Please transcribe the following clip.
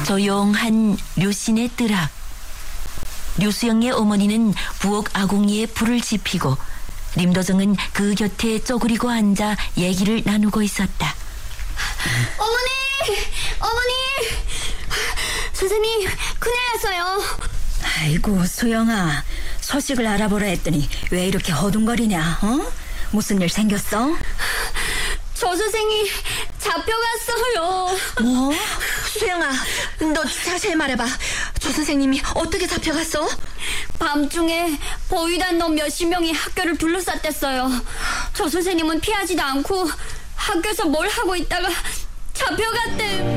조용한 류씨네 뜰 앞. 류수영의 어머니는 부엌 아궁이에 불을 지피고 림도정은 그 곁에 쪼그리고 앉아 얘기를 나누고 있었다. 어머니! 선생님, 큰일 났어요. 아이고, 수영아, 소식을 알아보라 했더니 왜 이렇게 허둥거리냐? 무슨 일 생겼어? 조 선생이 잡혀갔어요. 뭐? 수영아, 너 자세히 말해봐. 조 선생님이 어떻게 잡혀갔어? 밤중에 보위단 놈 몇십 명이 학교를 둘러쌌댔어요. 조 선생님은 피하지도 않고 학교에서 뭘 하고 있다가 잡혀갔대.